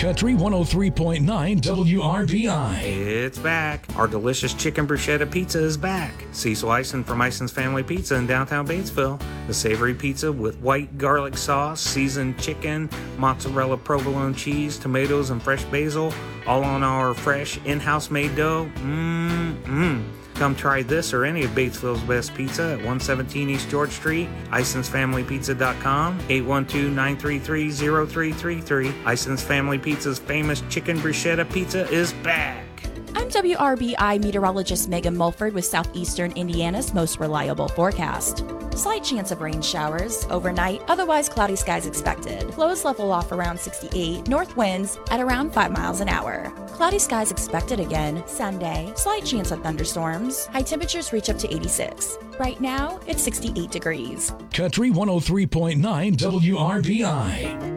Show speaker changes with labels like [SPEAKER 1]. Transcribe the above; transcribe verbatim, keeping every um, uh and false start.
[SPEAKER 1] Country one oh three point nine W R B I.
[SPEAKER 2] It's back. Our delicious chicken bruschetta pizza is back. Cecil Ison from Ison's Family Pizza in downtown Batesville. The savory pizza with white garlic sauce, seasoned chicken, mozzarella provolone cheese, tomatoes, and fresh basil, all on our fresh in-house made dough. Mmm-mmm. Come try this or any of Batesville's best pizza at one seventeen East George Street, isons family pizza dot com, eight one two, nine three three, zero three three three. Ison's Family Pizza's famous chicken bruschetta pizza is back.
[SPEAKER 3] I'm W R B I meteorologist Megan Mulford with Southeastern Indiana's most reliable forecast. Slight chance of rain showers overnight, otherwise cloudy skies expected. Lows level off around sixty-eight, north winds at around five miles an hour. Cloudy skies expected again Sunday. Slight chance of thunderstorms. High temperatures reach up to eighty-six. Right now, it's sixty-eight degrees.
[SPEAKER 1] Country one oh three point nine W R B I.